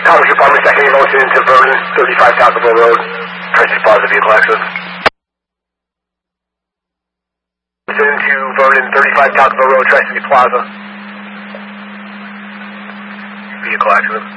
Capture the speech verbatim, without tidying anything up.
Commerce Department, second emotion into Vernon, thirty-five Tocqueville Road. Tri-City Plaza, vehicle accident. Into Vernon, thirty-five Tocqueville Road, Tri-City Plaza. Vehicle accident.